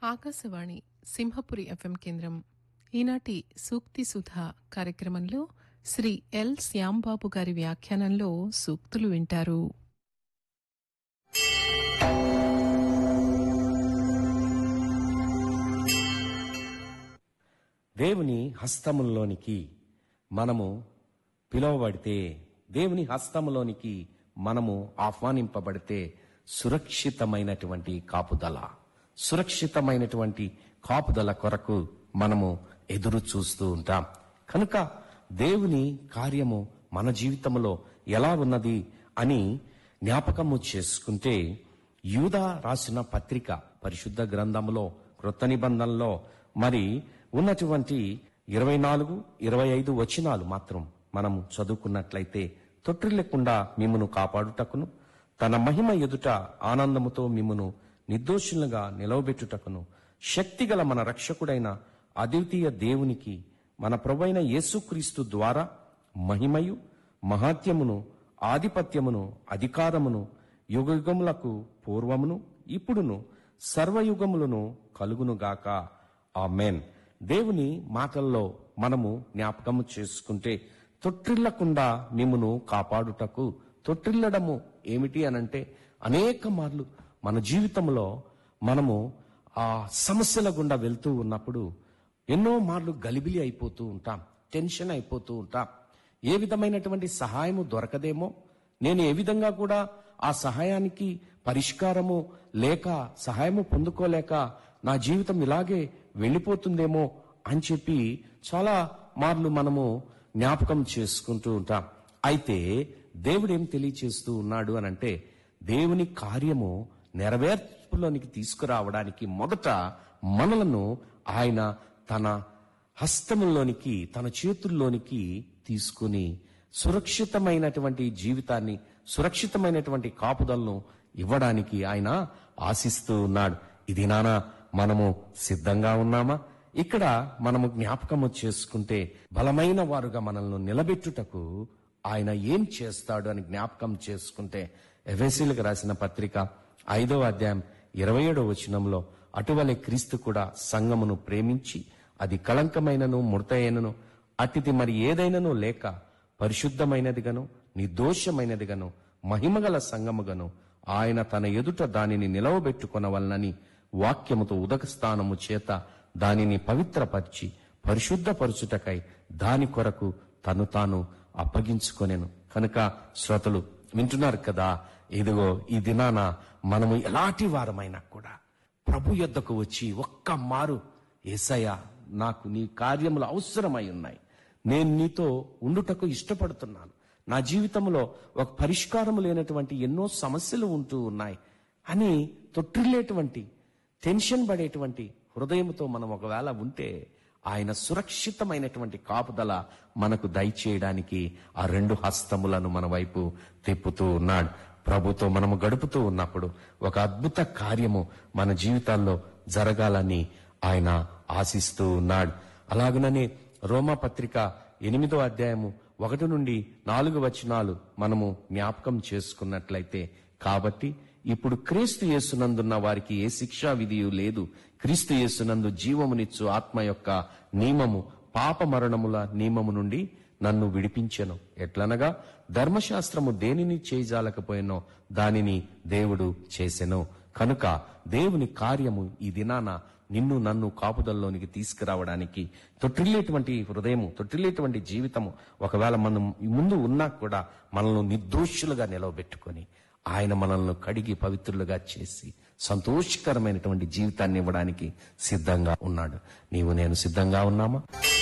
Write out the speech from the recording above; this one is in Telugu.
ఆకాశవాణి సింహపురి ఎఫ్ఎం కేంద్రం. ఈనాటి సూక్తి సుధా కార్యక్రమంలో శ్రీ ఎల్ శ్యాంబాబు గారి వ్యాఖ్యానంలో సూక్తులు వింటారు. దేవుని హస్తములోనికి మనము పిలువబడితే, దేవుని హస్తములోనికి మనము ఆహ్వానింపబడితే సురక్షితమైనటువంటి కాపుదల కొరకు మనము ఎదురు చూస్తూ ఉంటాం. కనుక దేవుని కార్యము మన జీవితంలో ఎలా ఉన్నది అని జ్ఞాపకము చేసుకుంటే, యూదా రాసిన పత్రిక పరిశుద్ధ గ్రంథములో క్రొత్త నిబంధనలో మరి ఉన్నటువంటి 24, 25 వచనాలు మాత్రం మనము చదువుకున్నట్లయితే, తొట్టిల్లకుండా మిమ్మును కాపాడుటకును, తన మహిమ ఎదుట ఆనందముతో మిమ్మును నిర్దోషులుగా నిలవబెట్టుటకును, శక్తిగల మన రక్షకుడైన అద్వితీయ దేవునికి మన ప్రభువైన యేసుక్రీస్తు ద్వారా మహిమయు మహాత్యమును ఆధిపత్యమును అధికారమును యుగయుగములకు పూర్వమును ఇప్పుడును సర్వయుగములను కలుగునుగాక. ఆమేన్. దేవుని మాటల్లో మనము జ్ఞాపకము చేసుకుంటే, తొట్టిల్లకుండా మిమ్మును కాపాడుటకు, తొట్టిల్లడము ఏమిటి అనంటే, అనేక మార్లు మన జీవితంలో మనము ఆ సమస్యల గుండా వెళ్తూ ఉన్నప్పుడు ఎన్నో మార్లు గలిబిలి అయిపోతూ ఉంటాం, టెన్షన్ అయిపోతూ ఉంటాం. ఏ విధమైనటువంటి సహాయము దొరకదేమో, నేను ఏ విధంగా కూడా ఆ సహాయానికి పరిష్కారము లేక సహాయము పొందుకోలేక నా జీవితం ఇలాగే వెళ్ళిపోతుందేమో అని చెప్పి చాలా మార్లు మనము జ్ఞాపకం చేసుకుంటూ ఉంటాం. అయితే దేవుడు ఏం తెలియచేస్తూ ఉన్నాడు అనంటే, దేవుని కార్యము నెరవేర్పులోనికి తీసుకురావడానికి మొదట మనలను ఆయన తన హస్తముల్లోనికి, తన చేతుల్లోనికి తీసుకుని సురక్షితమైనటువంటి జీవితాన్ని, సురక్షితమైనటువంటి కాపుదలను ఇవ్వడానికి ఆయన ఆశిస్తూ ఉన్నాడు. ఇది నానా మనము సిద్ధంగా ఉన్నామా? ఇక్కడ మనము జ్ఞాపకము చేసుకుంటే, బలమైన వారుగా మనల్ని నిలబెట్టుటకు ఆయన ఏం చేస్తాడు అని జ్ఞాపకం చేసుకుంటే, ఎఫెసీయులకు రాసిన పత్రిక 5వ అధ్యాయం 27వ వచనంలో, అటువలే క్రీస్తు కూడా సంఘమును ప్రేమించి అది కళంకమైనను ముడతైనను అట్టిది మరి ఏదైనను లేక పరిశుద్ధమైనదిగాను నిర్దోషమైనదిగాను మహిమగల సంఘముగాను ఆయన తన ఎదుట దానిని నిలవబెట్టుకొనవలనని వాక్యముతో ఉదక స్థానము చేత దానిని పవిత్రపరిచి పరిశుద్ధపరచుటకై దాని కొరకు తను తాను అప్పగించుకొనెను. కనుక శ్రోతలు వింటున్నారు కదా, ఇదిగో ఈ దినాన మనము ఎలాంటి వారమైనా కూడా ప్రభు యొద్దకు వచ్చి ఒక్క మారు, యేసయ్యా నాకు నీ కార్యములు అవసరమై ఉన్నాయి, నేను నీతో ఉండుటకు ఇష్టపడుతున్నాను, నా జీవితంలో ఒక పరిష్కారం లేనటువంటి ఎన్నో సమస్యలు ఉంటూ ఉన్నాయి అని తొట్టిల్లేటువంటి, టెన్షన్ పడేటువంటి హృదయంతో మనం ఒకవేళ ఉంటే, ఆయన సురక్షితమైనటువంటి కాపుదల మనకు దయచేయడానికి ఆ 2 హస్తములను మన వైపు తిప్పుతూ ఉన్నాడు. ప్రభుతో మనము గడుపుతూ ఉన్నప్పుడు ఒక అద్భుత కార్యము మన జీవితాల్లో జరగాలని ఆయన ఆశిస్తూ ఉన్నాడు. అలాగనే రోమా పత్రిక 8వ అధ్యాయము 1 నుండి 4 వచనాలు మనము జ్ఞాపకం చేసుకున్నట్లయితే, కాబట్టి ఇప్పుడు క్రీస్తు యేసునందున్న వారికి ఏ శిక్షా విధియు లేదు, క్రీస్తు యేసునందు జీవమునిచ్చు ఆత్మ యొక్క నియమము పాప మరణముల నియమము నుండి నన్ను విడిపించెను. ఎట్లనగా ధర్మశాస్త్రము దేనిని చేయజాలకపోయినో దానిని దేవుడు చేసెను. కనుక దేవుని కార్యము ఈ దినాన నిన్ను నన్ను కాపుదల్లోనికి తీసుకురావడానికి, తొట్టిల్లేటువంటి హృదయము, తొట్టిల్లేటువంటి జీవితము ఒకవేళ మనం ముందు ఉన్నా కూడా మనల్ని నిర్దోషులుగా నిలవబెట్టుకొని ఆయన మనల్ని కడిగి పవిత్రులుగా చేసి సంతోషకరమైనటువంటి జీవితాన్ని ఇవ్వడానికి సిద్ధంగా ఉన్నాడు. నీవు నేను సిద్ధంగా ఉన్నామా?